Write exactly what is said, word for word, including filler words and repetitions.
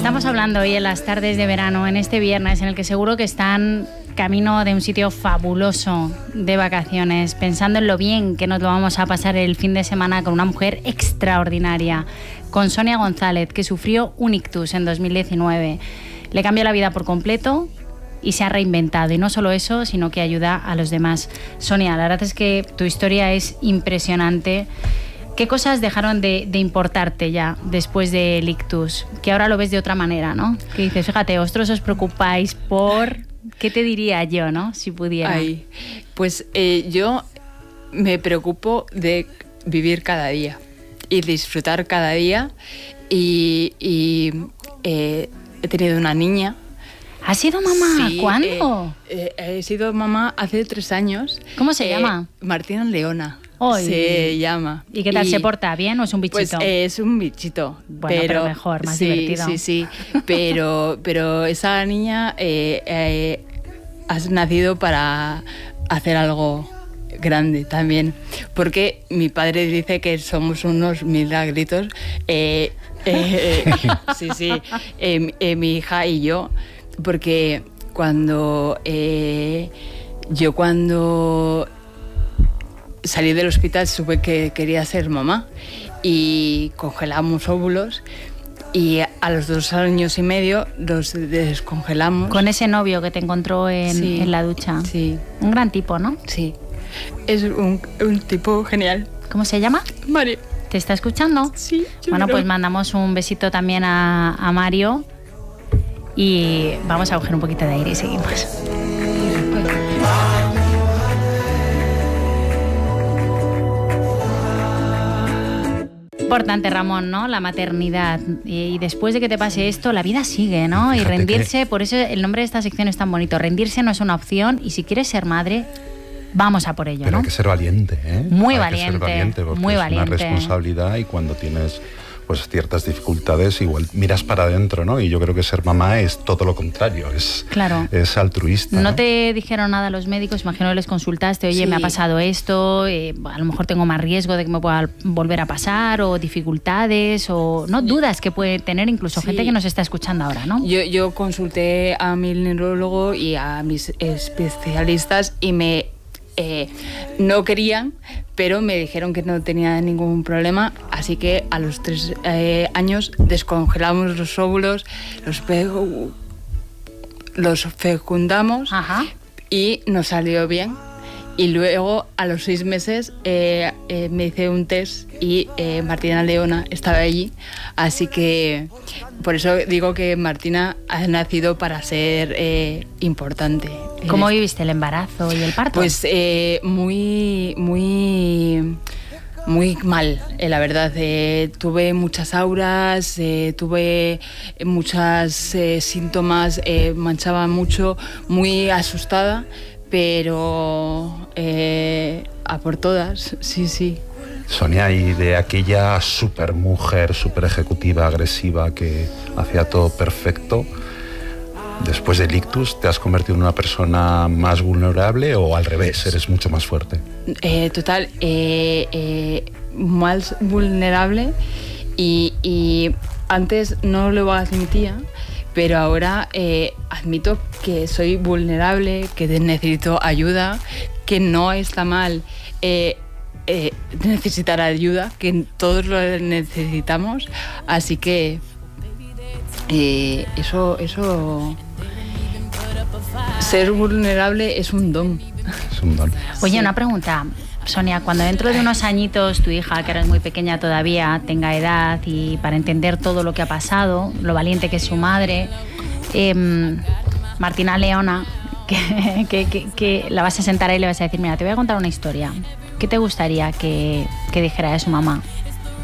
Estamos hablando hoy en las tardes de verano, en este viernes, en el que seguro que están camino de un sitio fabuloso de vacaciones, pensando en lo bien que nos lo vamos a pasar el fin de semana con una mujer extraordinaria, con Sonia González, que sufrió un ictus en dos mil diecinueve. Le cambió la vida por completo y se ha reinventado. Y no solo eso, sino que ayuda a los demás. Sonia, la verdad es que tu historia es impresionante. ¿Qué cosas dejaron de, de importarte ya después del ictus? Que ahora lo ves de otra manera, ¿no? Que dices, fíjate, vosotros os preocupáis por... ¿Qué te diría yo, no? Si pudiera. Ay, pues eh, yo me preocupo de vivir cada día y disfrutar cada día. Y, y eh, he tenido una niña. ¿Has sido mamá? Sí, ¿Cuándo? Eh, eh, he sido mamá hace tres años. ¿Cómo se eh, llama? Martina Leona. Oy. Se llama. ¿Y qué tal? Y, ¿Se porta bien o es un bichito? Pues eh, es un bichito. Bueno, pero, pero mejor, más sí, divertido. Sí, sí, pero, pero esa niña eh, eh, ha nacido para hacer algo grande también. Porque mi padre dice que somos unos milagritos. Eh, eh, eh, sí, sí. Eh, eh, mi hija y yo. Porque cuando... Eh, yo cuando... salí del hospital supe que quería ser mamá y congelamos óvulos y a los dos años y medio los descongelamos. Con ese novio que te encontró en, sí, en la ducha. Sí. Un gran tipo, ¿no? Sí. Es un, un tipo genial. ¿Cómo se llama? Mario. ¿Te está escuchando? Sí. Bueno, creo. pues mandamos un besito también a, a Mario y vamos a coger un poquito de aire y seguimos. Importante, Ramón, ¿no? La maternidad. Y después de que te pase esto, la vida sigue, ¿no? Fíjate y rendirse, que... por eso el nombre de esta sección es tan bonito. Rendirse no es una opción y si quieres ser madre, vamos a por ello, Pero ¿no? hay que ser valiente, ¿eh? Muy hay valiente, que ser valiente porque muy es valiente. una responsabilidad y cuando tienes pues ciertas dificultades igual miras para adentro, ¿no? Y yo creo que ser mamá es todo lo contrario, es, claro. es altruista. ¿No, ¿no? te dijeron nada los médicos? Imagino que les consultaste, oye, sí. me ha pasado esto, eh, a lo mejor tengo más riesgo de que me pueda volver a pasar, o dificultades, o no dudas que puede tener incluso sí. gente que nos está escuchando ahora, ¿no? Yo, yo consulté a mi neurólogo y a mis especialistas y me... Eh, no querían, pero me dijeron que no tenía ningún problema, así que a los tres eh, años descongelamos los óvulos, los, fe los fecundamos. Ajá. Y nos salió bien. Y luego a los seis meses eh, eh, me hice un test y eh, Martina Leona estaba allí, así que por eso digo que Martina ha nacido para ser eh, importante. ¿Cómo viviste el embarazo y el parto? Pues eh, muy, muy, muy mal, eh, la verdad. Eh, tuve muchas auras, eh, tuve muchos eh, síntomas, eh, manchaba mucho, muy asustada. Pero eh, a por todas, sí, sí. Sonia, y de aquella super mujer, super ejecutiva, agresiva, que hacía todo perfecto, después del ictus, ¿te has convertido en una persona más vulnerable o al revés, eres mucho más fuerte? Eh, total, eh, eh, más vulnerable y, y antes no lo admitía. Pero ahora eh, admito que soy vulnerable, que necesito ayuda, que no está mal eh, eh, necesitar ayuda, que todos lo necesitamos. Así que eh, eso, eso, ser vulnerable es un don. Es un don. Oye, sí. una pregunta. Sonia, cuando dentro de unos añitos tu hija, que eres muy pequeña todavía, tenga edad y para entender todo lo que ha pasado, lo valiente que es su madre, eh, Martina Leona, que, que, que, que la vas a sentar ahí y le vas a decir, mira, te voy a contar una historia. ¿Qué te gustaría que, que dijera de su mamá?